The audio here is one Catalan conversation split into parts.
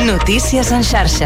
Notícies en xarxa.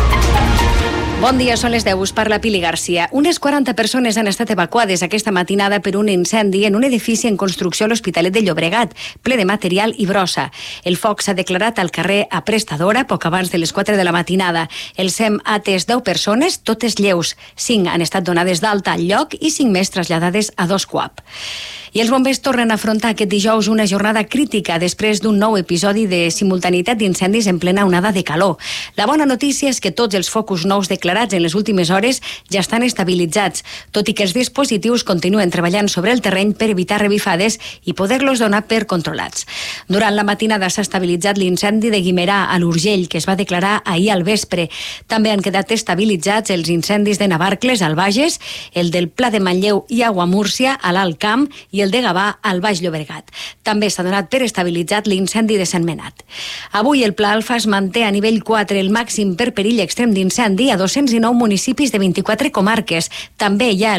Bon dia, són les 10, us parla Pili Garcia. Unes 40 persones han estat evacuades aquesta matinada per un incendi en un edifici en construcció a l'Hospitalet de Llobregat, ple de material i brossa. El foc s'ha declarat al carrer Aprestadora poc abans de les 4 de la matinada. El SEM ha atès 10 persones, totes lleus. 5 han estat donades d'alta al lloc i 5 més traslladades a 2 CUAP. I els bombers tornen a afrontar aquest dijous una jornada crítica després d'un nou episodi de simultaneïtat d'incendis en plena onada de calor. La bona notícia és que tots els focus nous declarats en les últimes hores ja estan estabilitzats, tot i que els dispositius continuen treballant sobre el terreny per evitar revifades i poder-los donar per controlats. Durant la matinada s'ha estabilitzat l'incendi de Guimerà a l'Urgell, que es va declarar ahir al vespre. També han quedat estabilitzats els incendis de Navarcles al Bages, el del Pla de Manlleu i Aguamúrcia a l'Alt Camp i el de Gavà al Baix Llobregat. També s'ha donat per estabilitzat l'incendi de Sentmenat. Avui el Pla Alfa es manté a nivell 4, el màxim per perill extrem d'incendi a 209 municipis de 24 comarques. També hi ha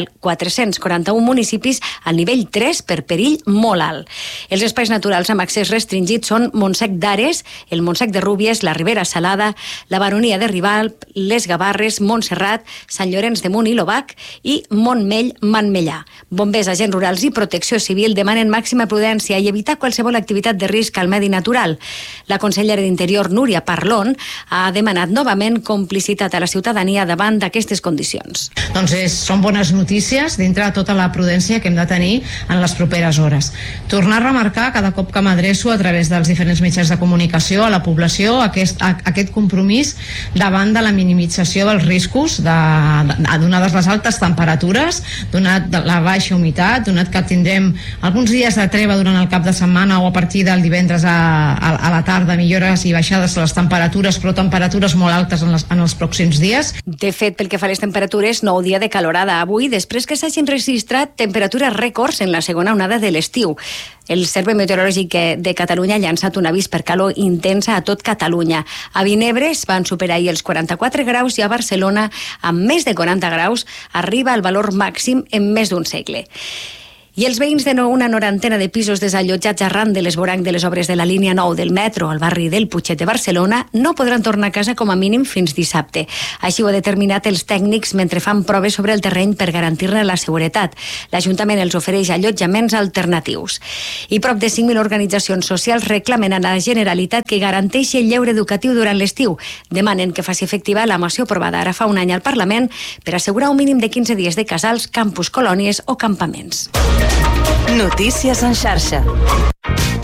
441 municipis al nivell 3 per perill molt alt. Els espais naturals amb accés restringit són Montsec d'Ares, el Montsec de Rúbies, la Ribera Salada, la Baronia de Ribalp, les Gavarres, Montserrat, Sant Llorenç de Munt i l'Obac i Montmell-Mantmellà. Bombers, agents rurals i protecció civil demanen màxima prudència i evitar qualsevol activitat de risc al medi natural. La consellera d'Interior, Núria Parlon, ha demanat novament complicitat a la ciutadania davant d'aquestes condicions. Doncs són bones notícies dintre de tota la prudència que hem de tenir en les properes hores. Tornar a remarcar cada cop que m'adreço a través dels diferents mitjans de comunicació a la població aquest compromís davant de la minimització dels riscos donades les altes temperatures, donat la baixa humitat, donat que tindrem alguns dies de treva durant el cap de setmana o a partir del divendres a la tarda, millores i baixades de les temperatures, però temperatures molt altes en els pròxims dies. De fet, pel que fa a les temperatures, nou dia de calorada avui, després que s'hagin registrat temperatures rècords en la segona onada de l'estiu. El Servei Meteorològic de Catalunya ha llançat un avís per calor intensa a tot Catalunya. A Vinebre es van superar ahir els 44 graus i a Barcelona, amb més de 40 graus, arriba al valor màxim en més d'un segle. I els veïns de una norantena de pisos desallotjats arran de l'esvoranc de les obres de la línia 9 del metro al barri del Putxet de Barcelona no podran tornar a casa com a mínim fins dissabte. Així ho ha determinat els tècnics mentre fan proves sobre el terreny per garantir-ne la seguretat. L'Ajuntament els ofereix allotjaments alternatius. I prop de 5.000 organitzacions socials reclamen a la Generalitat que garanteixi el lleure educatiu durant l'estiu. Demanen que faci efectiva la moció aprovada ara fa un any al Parlament per assegurar un mínim de 15 dies de casals, campus, colònies o campaments. Notícies en xarxa.